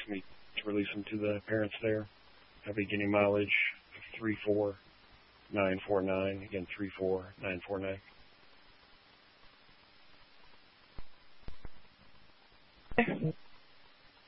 for me to release them to the parents there. I'll be getting mileage of 34949. Again, 34949. Okay.